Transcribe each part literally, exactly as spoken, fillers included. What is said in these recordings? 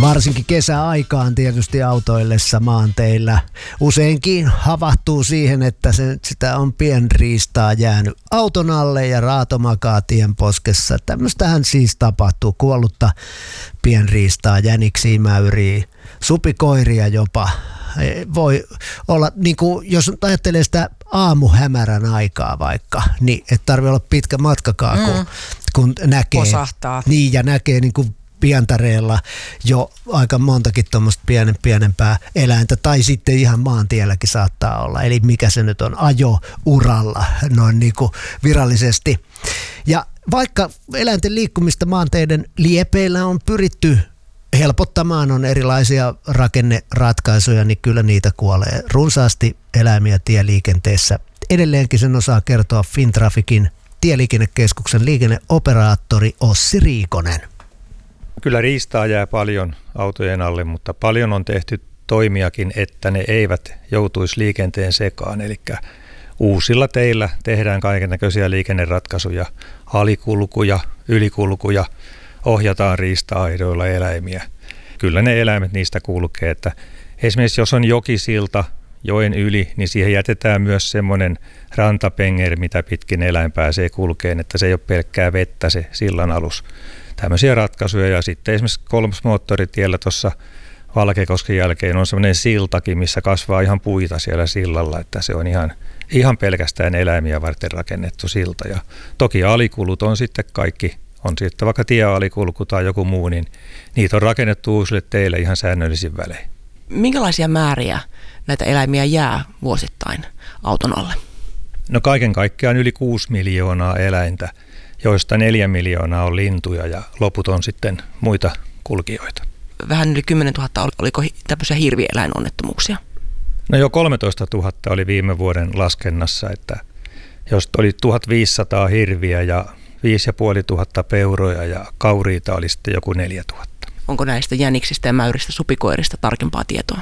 Varsinkin kesäaikaan tietysti autoillessa maanteillä useinkin havahtuu siihen, että se, sitä on pienriistaa jäänyt auton alle ja raato makaa tien poskessa. Tämmöistähän siis tapahtuu, kuollutta pienriistaa, jäniksiä, mäyriä, supikoiria jopa. Voi olla, niin kuin, jos ajattelee sitä aamuhämärän aikaa vaikka, niin et tarvitse olla pitkä matkakaan, kun, mm. kun näkee. Posahtaa. Niin, ja näkee niin kuin pientareella jo aika montakin tuommoista pienen, pienempää eläintä, tai sitten ihan maantielläkin saattaa olla. Eli mikä se nyt on, ajo-uralla noin niin kuin virallisesti. Ja vaikka eläinten liikkumista maanteiden liepeillä on pyritty helpottamaan, on erilaisia rakenneratkaisuja, niin kyllä niitä kuolee runsaasti eläimiä tieliikenteessä. Edelleenkin sen osaa kertoa Fintraficin tieliikennekeskuksen liikenneoperaattori Ossi Riikonen. Kyllä riistaa jää paljon autojen alle, mutta paljon on tehty toimiakin, että ne eivät joutuisi liikenteen sekaan. Eli uusilla teillä tehdään kaikennäköisiä liikenneratkaisuja, alikulkuja, ylikulkuja, ohjataan riista-aidoilla eläimiä. Kyllä ne eläimet niistä kulkee. Että esimerkiksi jos on jokisilta joen yli, niin siihen jätetään myös semmoinen rantapenger, mitä pitkin eläin pääsee kulkeen, että se ei ole pelkkää vettä se sillan alus. Tämmöisiä ratkaisuja, ja sitten esimerkiksi kolmosmoottoritiellä tuossa Valkekosken jälkeen on semmoinen siltakin, missä kasvaa ihan puita siellä sillalla, että se on ihan, ihan pelkästään eläimiä varten rakennettu silta. Ja toki alikulut on sitten kaikki, on sitten vaikka tiealikulku tai joku muu, niin niitä on rakennettu uusille teille ihan säännöllisin välein. Minkälaisia määriä näitä eläimiä jää vuosittain auton alle? No kaiken kaikkiaan yli kuusi miljoonaa eläintä, joista neljä miljoonaa on lintuja ja loput on sitten muita kulkijoita. Vähän yli kymmenen tuhatta, oliko tämmöisiä hirvieläinonnettomuuksia? No jo kolmetoista tuhatta oli viime vuoden laskennassa, että jos oli tuhatviisisataa hirviä ja viisi ja puoli tuhatta peuroja ja kauriita oli sitten joku neljä tuhatta. Onko näistä jäniksistä ja mäyristä supikoirista tarkempaa tietoa?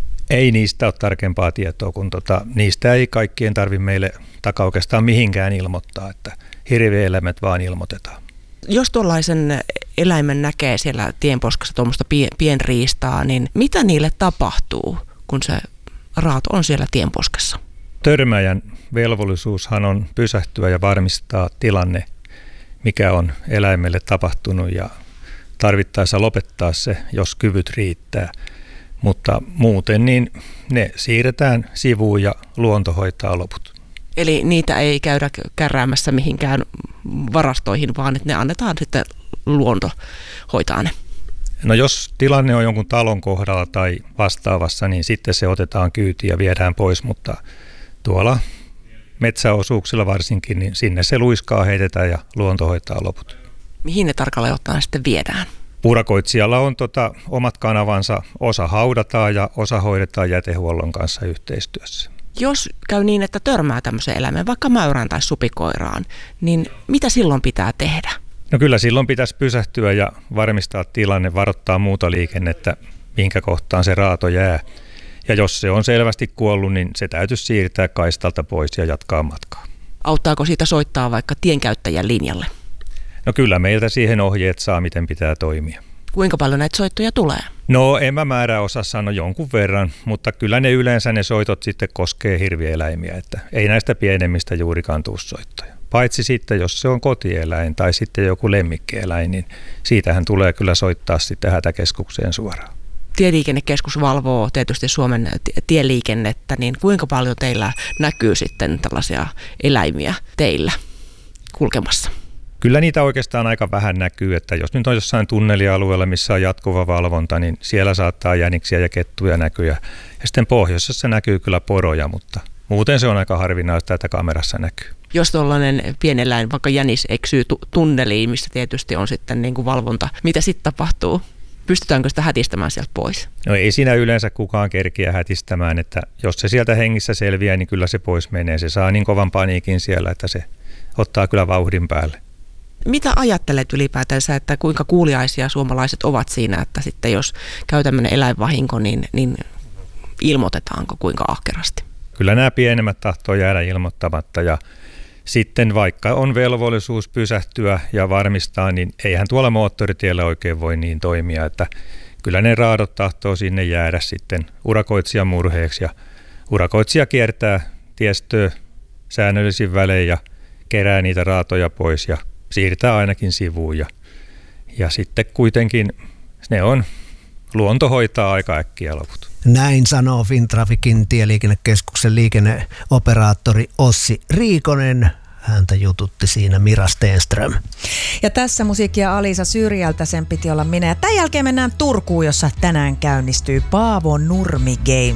Ei niistä ole tarkempaa tietoa, kun tota, niistä ei kaikkien tarvitse meille takaa oikeastaan mihinkään ilmoittaa, että hirvieläimet vaan ilmoitetaan. Jos tuollaisen eläimen näkee siellä tienposkassa tuommoista pienriistaa, niin mitä niille tapahtuu, kun se raato on siellä tienposkessa? Törmäjän velvollisuushan on pysähtyä ja varmistaa tilanne, mikä on eläimelle tapahtunut, ja tarvittaessa lopettaa se, jos kyvyt riittää. Mutta muuten niin ne siirretään sivuun ja luonto hoitaa loput. Eli niitä ei käydä kärräämässä mihinkään varastoihin, vaan että ne annetaan sitten luonto hoitaa ne. No jos tilanne on jonkun talon kohdalla tai vastaavassa, niin sitten se otetaan kyytiin ja viedään pois, mutta tuolla metsäosuuksilla varsinkin, niin sinne se luiskaa heitetään ja luonto hoitaa loput. Mihin ne tarkalleen ottaen sitten viedään? Urakoitsijalla on tota, omat kanavansa, osa haudataan ja osa hoidetaan jätehuollon kanssa yhteistyössä. Jos käy niin, että törmää tämmöiseen eläimeen, vaikka mäyrään tai supikoiraan, niin mitä silloin pitää tehdä? No kyllä silloin pitäisi pysähtyä ja varmistaa tilanne, varoittaa muuta liikennettä, minkä kohtaan se raato jää. Ja jos se on selvästi kuollut, niin se täytyisi siirtää kaistalta pois ja jatkaa matkaa. Auttaako siitä soittaa vaikka tienkäyttäjän linjalle? No kyllä meiltä siihen ohjeet saa, miten pitää toimia. Kuinka paljon näitä soittoja tulee? No en mä määrä osaa sanoa jonkun verran, mutta kyllä ne yleensä ne soitot sitten koskee hirvieläimiä, että ei näistä pienemmistä juurikaan tule soittoja. Paitsi sitten, jos se on kotieläin tai sitten joku lemmikkieläin, niin siitähän tulee kyllä soittaa sitten hätäkeskukseen suoraan. Tieliikennekeskus valvoo tietysti Suomen tieliikennettä, niin kuinka paljon teillä näkyy sitten tällaisia eläimiä teillä kulkemassa? Kyllä niitä oikeastaan aika vähän näkyy, että jos nyt on jossain tunnelialueella, missä on jatkuva valvonta, niin siellä saattaa jäniksiä ja kettuja näkyä. Ja sitten pohjoisessa näkyy kyllä poroja, mutta muuten se on aika harvinaista, että kamerassa näkyy. Jos tuollainen pieneläin, vaikka jänis, eksyy tunneliin, missä tietysti on sitten niin kuin valvonta, mitä sitten tapahtuu? Pystytäänkö sitä hätistämään sieltä pois? No ei siinä yleensä kukaan kerkiä hätistämään, että jos se sieltä hengissä selviää, niin kyllä se pois menee. Se saa niin kovan paniikin siellä, että se ottaa kyllä vauhdin päälle. Mitä ajattelet ylipäätänsä, että kuinka kuuliaisia suomalaiset ovat siinä, että sitten jos käy tämmöinen eläinvahinko, niin, niin ilmoitetaanko kuinka ahkerasti? Kyllä nämä pienemmät tahtoo jäädä ilmoittamatta, ja sitten vaikka on velvollisuus pysähtyä ja varmistaa, niin eihän tuolla moottoritiellä oikein voi niin toimia, että kyllä ne raadot tahtoo sinne jäädä sitten urakoitsijan murheeksi ja urakoitsija kiertää tiestöä säännöllisin välein ja kerää niitä raatoja pois ja siirtää ainakin sivuun ja, ja sitten kuitenkin ne on, luonto hoitaa aika äkkiä loput. Näin sanoo Fintraficin tieliikennekeskuksen liikenneoperaattori Ossi Riikonen. Häntä jututti siinä Mira Stenström. Ja tässä musiikkia Alisa Syrjältä, sen piti olla minä. Ja tämän jälkeen mennään Turkuun, jossa tänään käynnistyy Paavo Nurmi Games.